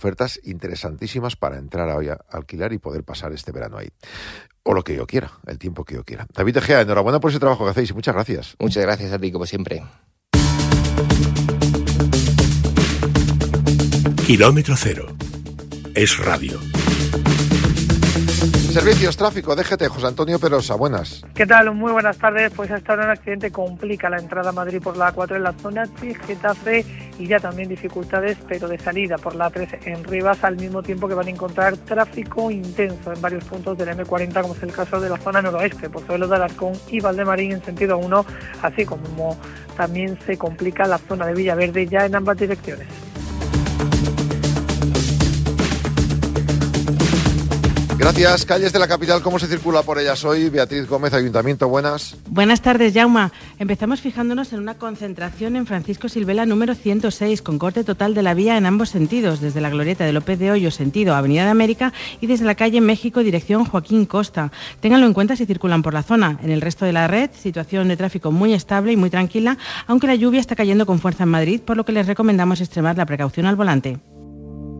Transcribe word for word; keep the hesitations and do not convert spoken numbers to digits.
ofertas interesantísimas para entrar hoy a alquilar y poder pasar este verano ahí. O lo que yo quiera, el tiempo que yo quiera. David Egea, enhorabuena por ese trabajo que hacéis y muchas gracias. Muchas gracias a ti, como siempre. Kilómetro cero. Es radio. Servicios, tráfico, D G T, José Antonio Perosa, buenas. ¿Qué tal? Muy buenas tardes. Pues hasta ahora un accidente complica la entrada a Madrid por la A cuatro en la zona de Getafe y ya también dificultades, pero de salida por la A tres en Rivas, al mismo tiempo que van a encontrar tráfico intenso en varios puntos del M cuarenta, como es el caso de la zona noroeste, Pozuelo de Alarcón y Valdemarín en sentido uno, así como también se complica la zona de Villaverde ya en ambas direcciones. Gracias. Calles de la capital, ¿cómo se circula por ellas hoy? Beatriz Gómez, Ayuntamiento, buenas. Buenas tardes, Jaume. Empezamos fijándonos en una concentración en Francisco Silvela número ciento seis, con corte total de la vía en ambos sentidos, desde la glorieta de López de Hoyo, sentido Avenida de América, y desde la calle México, dirección Joaquín Costa. Ténganlo en cuenta si circulan por la zona. En el resto de la red, situación de tráfico muy estable y muy tranquila, aunque la lluvia está cayendo con fuerza en Madrid, por lo que les recomendamos extremar la precaución al volante.